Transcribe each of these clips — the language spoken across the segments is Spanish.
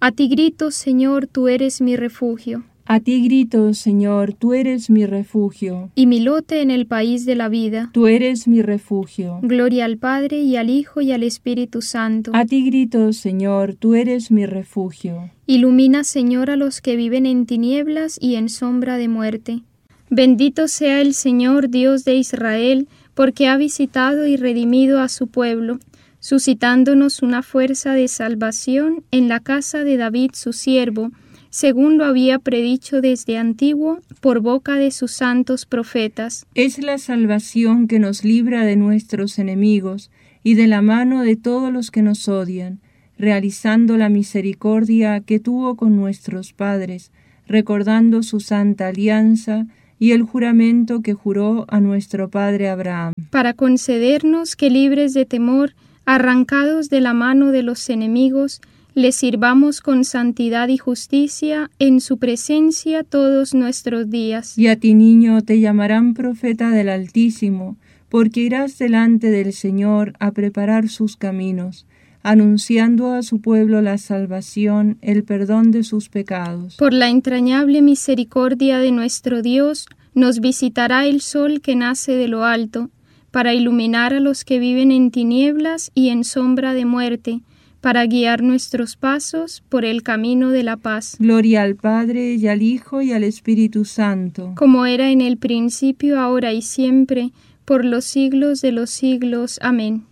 A ti grito, Señor, tú eres mi refugio. A ti grito, Señor, tú eres mi refugio. Y mi lote en el país de la vida. Tú eres mi refugio. Gloria al Padre, y al Hijo, y al Espíritu Santo. A ti grito, Señor, tú eres mi refugio. Ilumina, Señor, a los que viven en tinieblas y en sombra de muerte. Bendito sea el Señor, Dios de Israel, porque ha visitado y redimido a su pueblo, suscitándonos una fuerza de salvación en la casa de David su siervo, según lo había predicho desde antiguo por boca de sus santos profetas. Es la salvación que nos libra de nuestros enemigos y de la mano de todos los que nos odian, realizando la misericordia que tuvo con nuestros padres, recordando su santa alianza y el juramento que juró a nuestro padre Abraham. Para concedernos que, libres de temor, arrancados de la mano de los enemigos, le sirvamos con santidad y justicia en su presencia todos nuestros días. Y a ti, niño, te llamarán profeta del Altísimo, porque irás delante del Señor a preparar sus caminos, anunciando a su pueblo la salvación, el perdón de sus pecados. Por la entrañable misericordia de nuestro Dios, nos visitará el sol que nace de lo alto, para iluminar a los que viven en tinieblas y en sombra de muerte, para guiar nuestros pasos por el camino de la paz. Gloria al Padre, y al Hijo, y al Espíritu Santo. Como era en el principio, ahora y siempre, por los siglos de los siglos. Amén.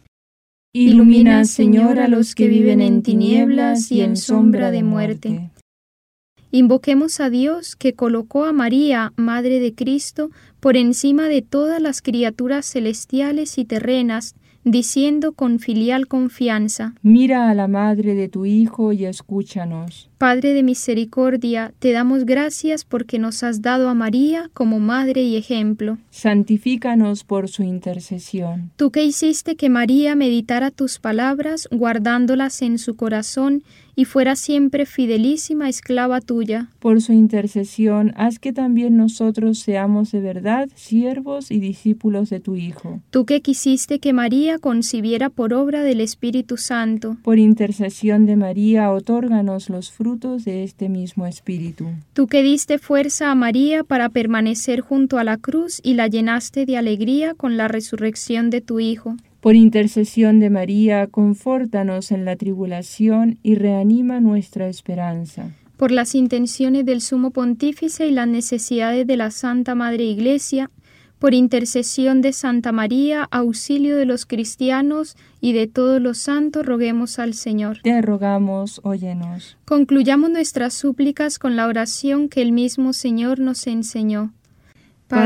Ilumina, Señor, a los que viven en tinieblas y en sombra de muerte. Invoquemos a Dios, que colocó a María, Madre de Cristo, por encima de todas las criaturas celestiales y terrenas, diciendo con filial confianza: Mira a la madre de tu Hijo y escúchanos. Padre de misericordia, te damos gracias porque nos has dado a María como madre y ejemplo. Santifícanos por su intercesión. Tú que hiciste que María meditara tus palabras, guardándolas en su corazón, y fuera siempre fidelísima esclava tuya. Por su intercesión, haz que también nosotros seamos de verdad siervos y discípulos de tu Hijo. Tú que quisiste que María concibiera por obra del Espíritu Santo. Por intercesión de María, otórganos los frutos de este mismo Espíritu. Tú que diste fuerza a María para permanecer junto a la cruz y la llenaste de alegría con la resurrección de tu Hijo. Por intercesión de María, confórtanos en la tribulación y reanima nuestra esperanza. Por las intenciones del Sumo Pontífice y las necesidades de la Santa Madre Iglesia, por intercesión de Santa María, auxilio de los cristianos y de todos los santos, roguemos al Señor. Te rogamos, óyenos. Concluyamos nuestras súplicas con la oración que el mismo Señor nos enseñó.